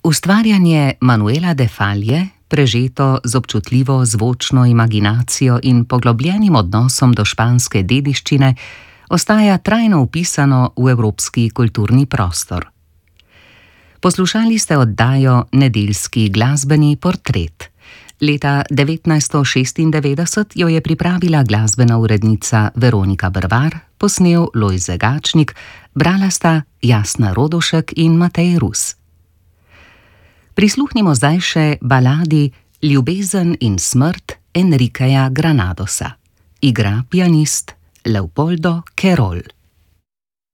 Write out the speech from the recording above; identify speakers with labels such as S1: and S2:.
S1: Ustvarjanje Manuela de Falla, prežeto z občutljivo zvočno imaginacijo in poglobljenim odnosom do španske dediščine, ostaja trajno vpisano v evropski kulturni prostor. Poslušali ste oddajo Nedeljski glasbeni portret. Leta 1996 jo je pripravila glasbena urednica Veronika Brvar, posnel Lojze Gačnik, brala sta Jasna Rodošek in Matej Rus. Prisluhnimo zdaj še baladi Ljubezen in smrt Enriqueja Granadosa. Igra pianist Leopoldo Querol.